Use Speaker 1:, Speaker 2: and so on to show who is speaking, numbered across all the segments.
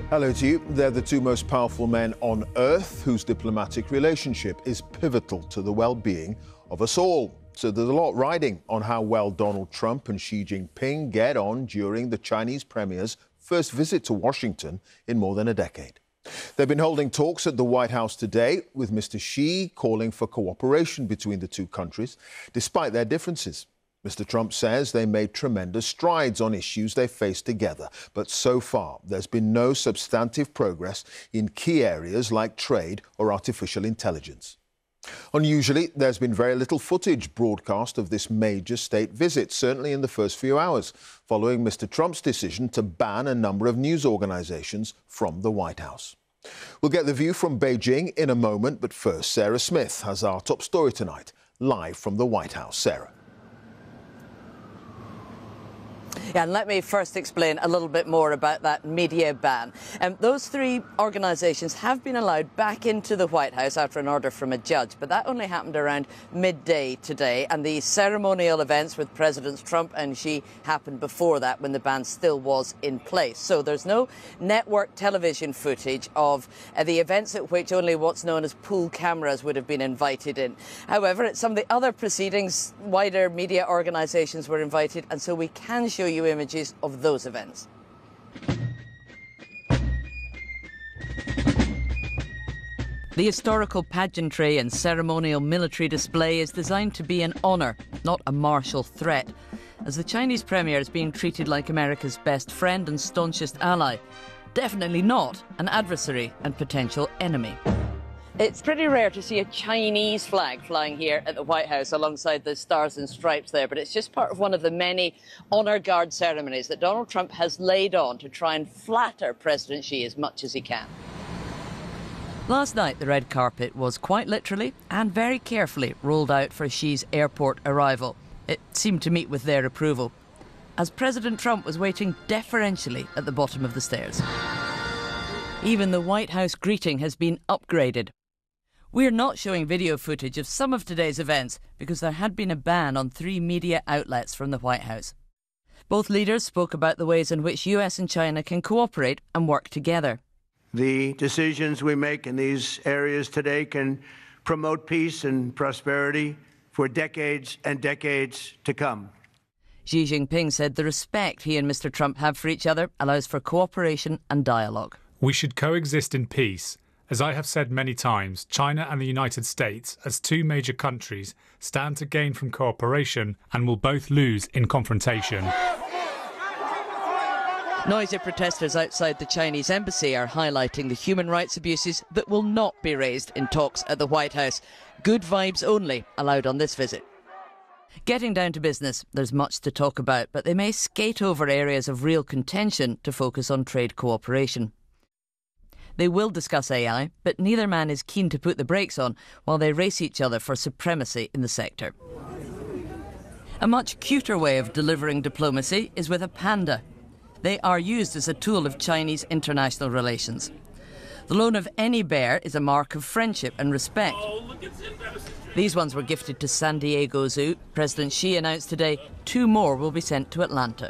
Speaker 1: Hello to you. They're the two most powerful men on Earth whose diplomatic relationship is pivotal to the well-being of us all. So there's a lot riding on how well Donald Trump and Xi Jinping get on during the Chinese premier's first visit to Washington in more than a decade. They've been holding talks at the White House today, with Mr. Xi calling for cooperation between the two countries, despite their differences. Mr. Trump says they made tremendous strides on issues they face together, but so far there's been no substantive progress in key areas like trade or artificial intelligence. Unusually, there's been very little footage broadcast of this major state visit, certainly in the first few hours, following Mr. Trump's decision to ban a number of news organisations from the White House. We'll get the view from Beijing in a moment, but first, Sarah Smith has our top story tonight, live from the White House. Sarah.
Speaker 2: Yeah, and let me first explain a little bit more about that media ban. Those three organisations have been allowed back into the White House after an order from a judge, but that only happened around midday today, and the ceremonial events with Presidents Trump and Xi happened before that, when the ban still was in place. So there's no network television footage of the events at which only what's known as pool cameras would have been invited in. However, at some of the other proceedings, wider media organisations were invited, and so we can show you images of those events. The historical pageantry and ceremonial military display is designed to be an honour, not a martial threat, as the Chinese premier is being treated like America's best friend and staunchest ally, definitely not an adversary and potential enemy. It's pretty rare to see a Chinese flag flying here at the White House alongside the stars and stripes there, but it's just part of one of the many honour guard ceremonies that Donald Trump has laid on to try and flatter President Xi as much as he can. Last night, the red carpet was quite literally and very carefully rolled out for Xi's airport arrival. It seemed to meet with their approval, as President Trump was waiting deferentially at the bottom of the stairs. Even the White House greeting has been upgraded. We're not showing video footage of some of today's events because there had been a ban on 3 media outlets from the White House. Both leaders spoke about the ways in which US and China can cooperate and work together.
Speaker 3: The decisions we make in these areas today can promote peace and prosperity for decades and decades to come.
Speaker 2: Xi Jinping said the respect he and Mr. Trump have for each other allows for cooperation and dialogue.
Speaker 4: We should coexist in peace. As I have said many times, China and the United States, as two major countries, stand to gain from cooperation and will both lose in confrontation.
Speaker 2: Noisy protesters outside the Chinese embassy are highlighting the human rights abuses that will not be raised in talks at the White House. Good vibes only allowed on this visit. Getting down to business, there's much to talk about, but they may skate over areas of real contention to focus on trade cooperation. They will discuss AI, but neither man is keen to put the brakes on while they race each other for supremacy in the sector. A much cuter way of delivering diplomacy is with a panda. They are used as a tool of Chinese international relations. The loan of any bear is a mark of friendship and respect. These ones were gifted to San Diego Zoo. President Xi announced today 2 more will be sent to Atlanta.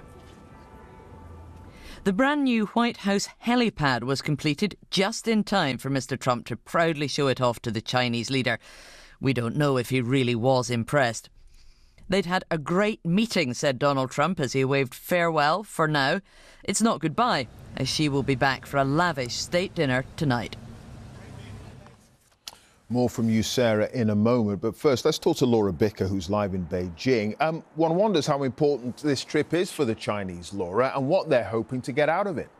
Speaker 2: The brand new White House helipad was completed just in time for Mr. Trump to proudly show it off to the Chinese leader. We don't know if he really was impressed. They'd had a great meeting, said Donald Trump as he waved farewell for now. It's not goodbye, as Xi will be back for a lavish state dinner tonight.
Speaker 1: More from you, Sarah, in a moment. But first, let's talk to Laura Bicker, who's live in Beijing. One wonders how important this trip is for the Chinese, Laura, and what they're hoping to get out of it.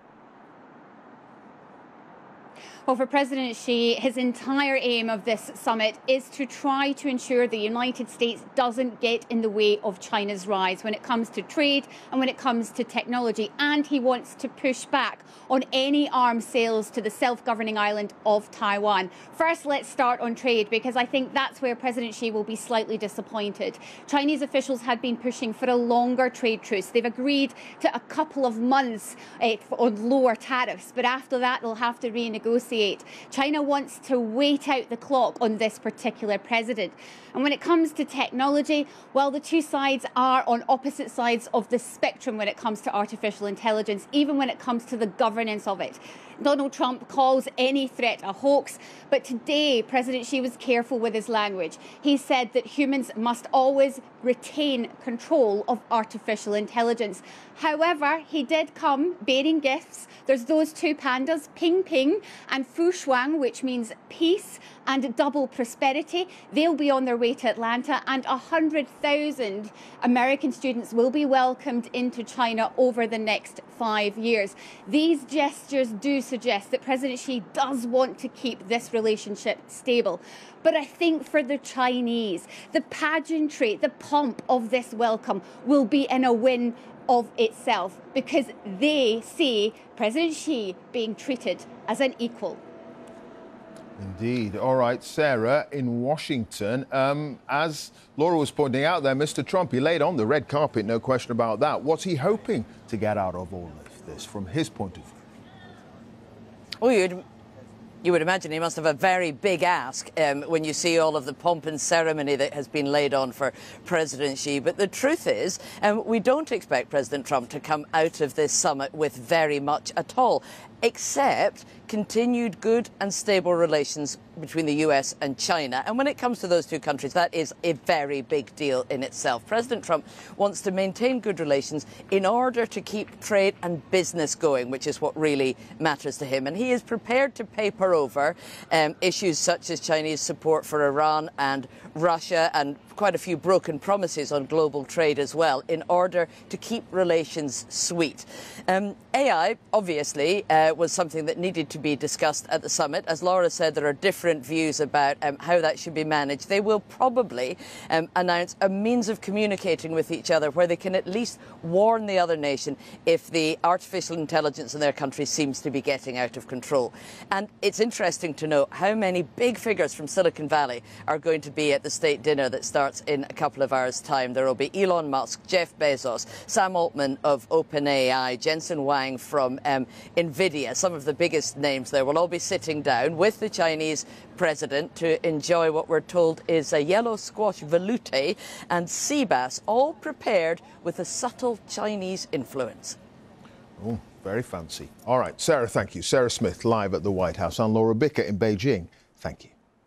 Speaker 5: Well, for President Xi, his entire aim of this summit is to try to ensure the United States doesn't get in the way of China's rise when it comes to trade and when it comes to technology. And he wants to push back on any arms sales to the self-governing island of Taiwan. First, let's start on trade, because I think that's where President Xi will be slightly disappointed. Chinese officials had been pushing for a longer trade truce. They've agreed to a couple of months on lower tariffs, but after that, they'll have to renegotiate negotiate. China wants to wait out the clock on this particular president. And when it comes to technology, well, the two sides are on opposite sides of the spectrum when it comes to artificial intelligence, even when it comes to the governance of it. Donald Trump calls any threat a hoax, but today President Xi was careful with his language. He said that humans must always retain control of artificial intelligence. However, he did come bearing gifts. There's those two pandas, Ping Ping and Fu Shuang, which means peace and double prosperity. They'll be on their way to Atlanta, and 100,000 American students will be welcomed into China over the next 5 years. These gestures do suggest that President Xi does want to keep this relationship stable. But I think for the Chinese, the pageantry, the pomp of this welcome will be in a win of itself, because they see President Xi being treated as an equal.
Speaker 1: Indeed. All right, Sarah, in Washington, as Laura was pointing out there, Mr. Trump, he laid on the red carpet, no question about that. What's he hoping to get out of all of this from his point of view?
Speaker 2: Well, you would imagine he must have a very big ask when you see all of the pomp and ceremony that has been laid on for President Xi. But the truth is, we don't expect President Trump to come out of this summit with very much at all, except continued good and stable relations between the US and China. And when it comes to those two countries, that is a very big deal in itself. President Trump wants to maintain good relations in order to keep trade and business going, which is what really matters to him. And he is prepared to paper over issues such as Chinese support for Iran and Russia, and quite a few broken promises on global trade as well, in order to keep relations sweet. AI, obviously, was something that needed to be discussed at the summit. As Laura said, there are different views about how that should be managed. They will probably announce a means of communicating with each other where they can at least warn the other nation if the artificial intelligence in their country seems to be getting out of control. And it's interesting to know how many big figures from Silicon Valley are going to be at the state dinner that starts in a couple of hours' time. There will be Elon Musk, Jeff Bezos, Sam Altman of OpenAI, Jensen Huang from NVIDIA. Some of the biggest names there will all be sitting down with the Chinese president to enjoy what we're told is a yellow squash velouté and sea bass, all prepared with a subtle Chinese influence.
Speaker 1: Oh, very fancy. All right, Sarah, thank you. Sarah Smith, live at the White House, and Laura Bicker in Beijing. Thank you.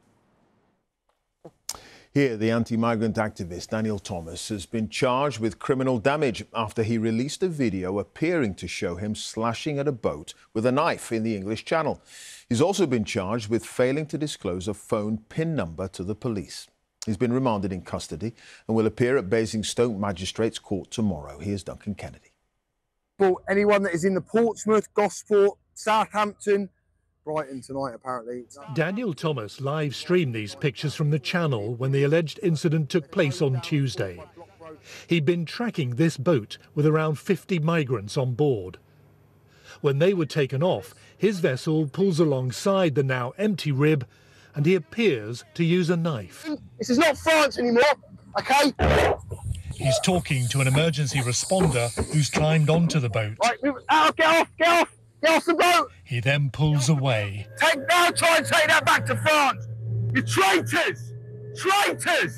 Speaker 1: Here, the anti-migrant activist Daniel Thomas has been charged with criminal damage after he released a video appearing to show him slashing at a boat with a knife in the English Channel. He's also been charged with failing to disclose a phone PIN number to the police. He's been remanded in custody and will appear at Basingstoke Magistrates Court tomorrow. Here's Duncan Kennedy.
Speaker 6: For anyone that is in the Portsmouth, Gosport, Southampton, Brighton tonight, apparently.
Speaker 7: Daniel Thomas live-streamed these pictures from the Channel when the alleged incident took place on Tuesday. He'd been tracking this boat with around 50 migrants on board. When they were taken off, his vessel pulls alongside the now empty rib and he appears to use a knife.
Speaker 6: This is not France anymore, OK?
Speaker 7: He's talking to an emergency responder who's climbed onto the boat.
Speaker 6: Right, get off, get off, get off! Get off the boat!
Speaker 7: He then pulls away.
Speaker 6: Now try and take that back to France! You traitors! Traitors!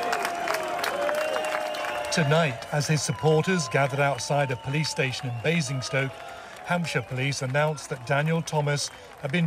Speaker 7: Tonight, as his supporters gathered outside a police station in Basingstoke, Hampshire police announced that Daniel Thomas had been